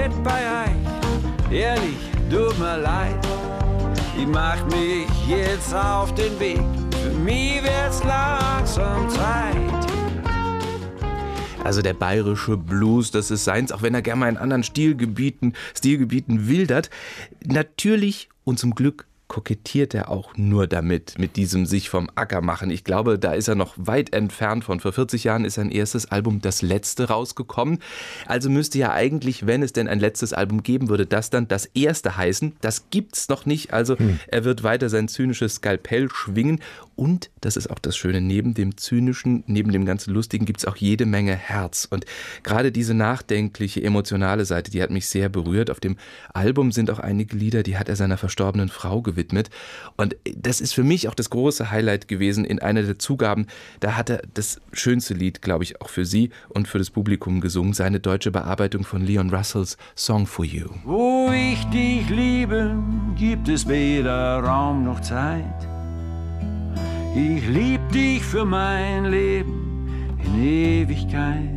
nicht bei euch, ehrlich, tut mir leid. Ich mach mich jetzt auf den Weg, für mich wird's langsam Zeit. Also der bayerische Blues, das ist seins, auch wenn er gerne mal in anderen Stilgebieten wildert. Natürlich und zum Glück kokettiert er auch nur damit, mit diesem sich vom Acker machen. Ich glaube, da ist er noch weit entfernt von. Vor 40 Jahren ist sein erstes Album Das Letzte rausgekommen. Also müsste ja eigentlich, wenn es denn ein letztes Album geben würde, das dann das erste heißen. Das gibt's noch nicht. Also er wird weiter sein zynisches Skalpell schwingen. Und, das ist auch das Schöne, neben dem Zynischen, neben dem ganzen Lustigen gibt es auch jede Menge Herz. Und gerade diese nachdenkliche, emotionale Seite, die hat mich sehr berührt. Auf dem Album sind auch einige Lieder, die hat er seiner verstorbenen Frau gewidmet. Und das ist für mich auch das große Highlight gewesen in einer der Zugaben. Da hat er das schönste Lied, glaube ich, auch für Sie und für das Publikum gesungen. Seine deutsche Bearbeitung von Leon Russells Song for You. Wo ich dich liebe, gibt es weder Raum noch Zeit. Ich lieb dich für mein Leben in Ewigkeit.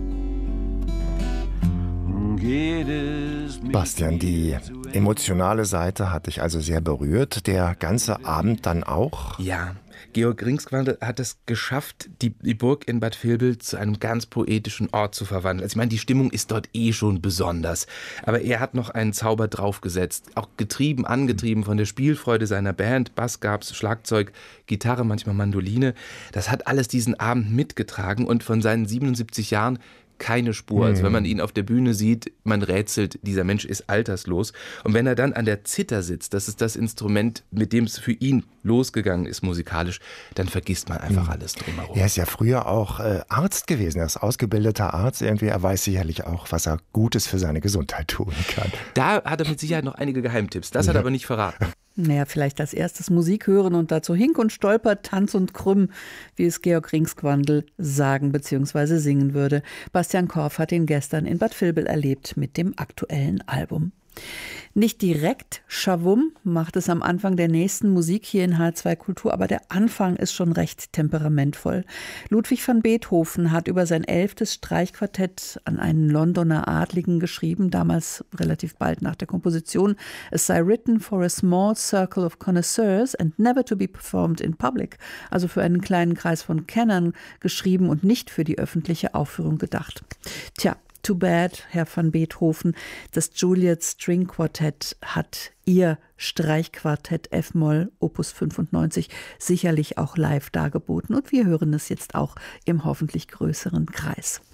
Bastian, die emotionale Seite hat dich also sehr berührt. Der ganze Abend dann auch? Ja, Georg Ringsgwandl hat es geschafft, die Burg in Bad Vilbel zu einem ganz poetischen Ort zu verwandeln. Also ich meine, die Stimmung ist dort schon besonders. Aber er hat noch einen Zauber draufgesetzt. Auch angetrieben von der Spielfreude seiner Band. Bass gab's, Schlagzeug, Gitarre, manchmal Mandoline. Das hat alles diesen Abend mitgetragen und von seinen 77 Jahren keine Spur. Also wenn man ihn auf der Bühne sieht, man rätselt, dieser Mensch ist alterslos. Und wenn er dann an der Zither sitzt, das ist das Instrument, mit dem es für ihn losgegangen ist musikalisch, dann vergisst man einfach alles drumherum. Er ist ja früher auch Arzt gewesen. Er ist ausgebildeter Arzt. Irgendwie, er weiß sicherlich auch, was er Gutes für seine Gesundheit tun kann. Da hat er mit Sicherheit noch einige Geheimtipps. Das hat er aber nicht verraten. Naja, vielleicht als erstes Musik hören und dazu Hink und Stolper, Tanz und Krümm, wie es Georg Ringsgwandl sagen bzw. singen würde. Bastian Korf hat ihn gestern in Bad Vilbel erlebt mit dem aktuellen Album. Nicht direkt Schawum macht es am Anfang der nächsten Musik hier in H2 Kultur, aber der Anfang ist schon recht temperamentvoll. Ludwig van Beethoven hat über sein 11. Streichquartett an einen Londoner Adligen geschrieben, damals relativ bald nach der Komposition. Es sei written for a small circle of connoisseurs and never to be performed in public. Also für einen kleinen Kreis von Kennern geschrieben und nicht für die öffentliche Aufführung gedacht. Tja, too bad, Herr van Beethoven. Das Juliet String Quartett hat Ihr Streichquartett F-Moll Opus 95 sicherlich auch live dargeboten. Und wir hören es jetzt auch im hoffentlich größeren Kreis.